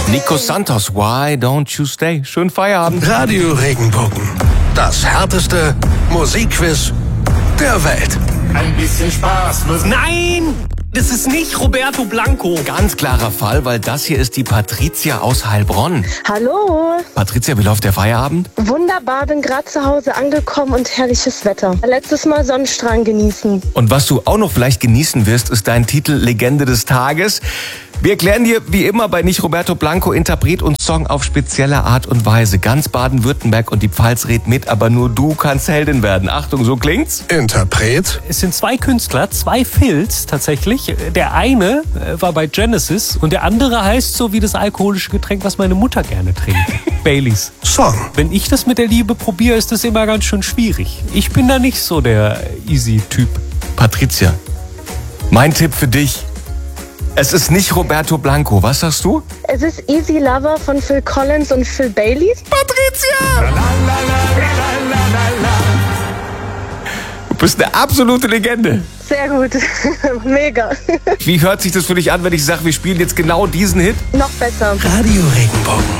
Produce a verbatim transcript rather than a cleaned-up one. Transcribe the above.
Nico Santos, Why Don't You Stay? Schönen Feierabend. Radio Regenbogen. Das härteste Musikquiz der Welt. Ein bisschen Spaß muss... Nein! Das ist nicht Roberto Blanco. Ganz klarer Fall, weil das hier ist die Patricia aus Heilbronn. Hallo. Patricia, wie läuft der Feierabend? Wunderbar, bin gerade zu Hause angekommen und herrliches Wetter. Letztes Mal Sonnenstrahlen genießen. Und was du auch noch vielleicht genießen wirst, ist dein Titel Legende des Tages. Wir erklären dir wie immer bei Nicht Roberto Blanco Interpret und Song auf spezielle Art und Weise. Ganz Baden-Württemberg und die Pfalz redet mit, aber nur du kannst Heldin werden. Achtung, so klingt's. Interpret. Es sind zwei Künstler, zwei Phils tatsächlich. Der eine war bei Genesis und der andere heißt so wie das alkoholische Getränk, was meine Mutter gerne trinkt. Baileys. Song. Wenn ich das mit der Liebe probiere, ist das immer ganz schön schwierig. Ich bin da nicht so der Easy-Typ. Patricia, mein Tipp für dich. Es ist nicht Roberto Blanco. Was sagst du? Es ist Easy Lover von Phil Collins und Phil Baileys. Patricia! Du bist eine absolute Legende. Sehr gut. Mega. Wie hört sich das für dich an, wenn ich sage, wir spielen jetzt genau diesen Hit? Noch besser. Radio Regenbogen.